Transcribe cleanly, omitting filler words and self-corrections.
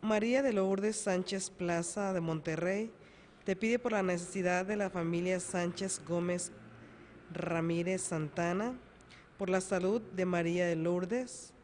María de Lourdes Sánchez Plaza de Monterrey te pide por la necesidad de la familia Sánchez Gómez Ramírez Santana, por la salud de María de Lourdes,